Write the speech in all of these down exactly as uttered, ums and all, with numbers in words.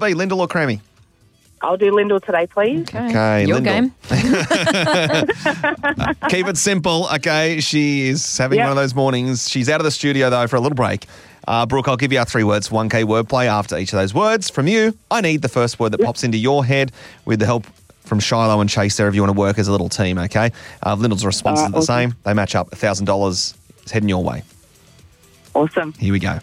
B, Lyndall or Crammy? I'll do Lyndall today, please. Okay, Okay, your Lyndall. game. Keep it simple, okay? She is having Yep. one of those mornings. She's out of the studio, though, for a little break. Uh, Brooke, I'll give you our three words, one K wordplay after each of those words. From you, I need the first word that pops into your head with the help from Shiloh and Chase there if you want to work as a little team, okay? Uh, Lyndall's responses All right, are the awesome. same. They match up. one thousand dollars is heading your way. Awesome. Here we go.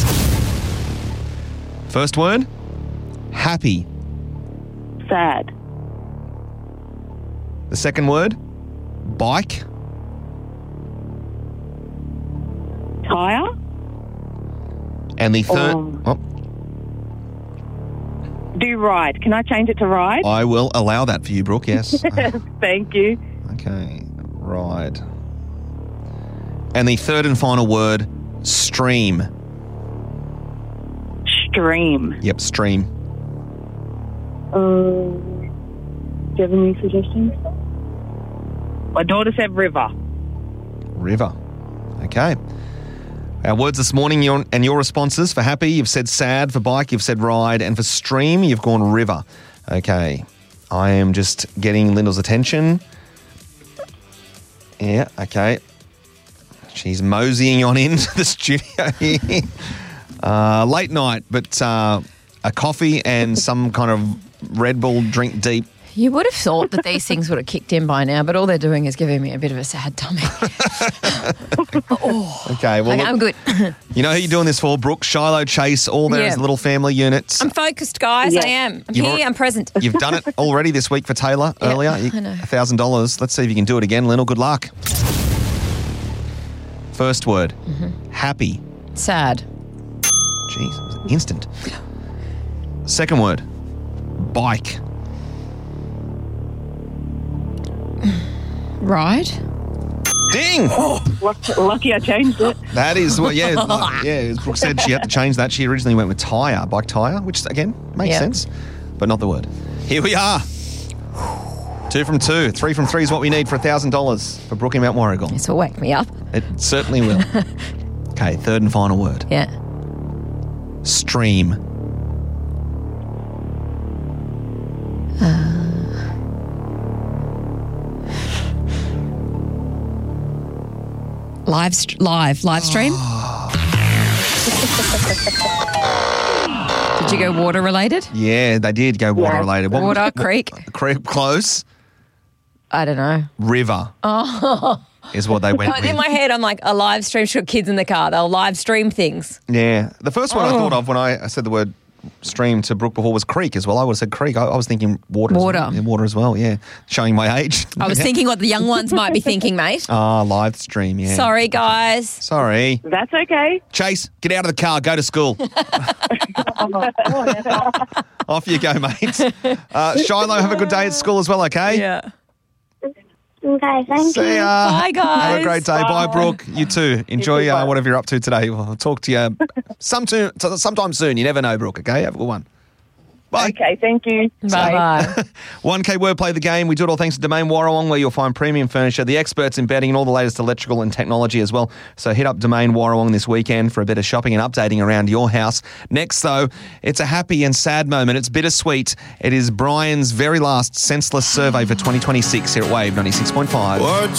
First word, happy. Sad. The second word, bike. Tyre. And the third, Oh. oh, Do ride. Can I change it to ride? I will allow that for you, Brooke, yes. Thank you. Okay, ride. And the third and final word, stream. Stream. Yep, stream. Um, do you have any suggestions? My daughter said river. River. Okay. Our words this morning your, and your responses. For happy, you've said sad. For bike, you've said ride. And for stream, you've gone river. Okay. I am just getting Lyndall's attention. Yeah, okay. She's moseying on into the studio here. Uh, late night, but uh, a coffee and some kind of Red Bull drink deep. You would have thought that these things would have kicked in by now, but all they're doing is giving me a bit of a sad tummy. Okay, well, Okay, look, I'm good. you know who you're doing this for, Brooke, Shiloh, Chase, all there Yeah. is little family units. I'm focused, guys. Yeah. I am. I'm You've here. al- I'm present. You've done it already this week for Taylor Yeah, earlier. I know. one thousand dollars. Let's see if you can do it again, Lyndall. Good luck. First word, Mm-hmm. happy. Sad. Jeez, it was instant. Second word, bike. Ride. Ding! Lucky, lucky I changed it. That is what, yeah, like- yeah. As Brooke said, she had to change that. She originally went with tyre, bike tyre, which again makes Yeah. sense, but not the word. Here we are. Two from two. Three from three is what we need for one thousand dollars for Brooke in Mount Warrigal. This will wake me up. It certainly will. Okay, third and final word. Yeah. Stream. Live, st- live, live stream. Did you go water related? Yeah, they did go water Yeah. related. What- Water, what- creek? Creek, close. I don't know. River. Oh. Is what they went In with. my head, I'm like, a live stream. She's got kids in the car. They'll live stream things. Yeah. The first one I Oh. thought of when I, I said the word stream to Brooke before was creek as well. I would have said creek. I, I was thinking water. Water. As well. Yeah, water as well, yeah. Showing my age. I was thinking what the young ones might be thinking, mate. Ah, live stream, yeah. Sorry, guys. Sorry. That's okay. Chase, get out of the car. Go to school. Off you go, mate. Uh, Shiloh, have a good day at school as well, okay? Yeah. Okay, thank See you. ya. Bye, guys. Have a great day. Bye, Bye. Brooke. You too. Enjoy too, uh, bye. whatever you're up to today. We'll talk to you sometime, sometime soon. You never know, Brooke, okay? Have a good one. Bye. Okay, thank you. Bye-bye. one K Wordplay the game. We do it all thanks to Domain Warrawong, where you'll find premium furniture, the experts in bedding, and all the latest electrical and technology as well. So hit up Domain Warrawong this weekend for a bit of shopping and updating around your house. Next, though, it's a happy and sad moment. It's bittersweet. It is Brian's very last senseless survey for twenty twenty-six here at Wave ninety-six point five. What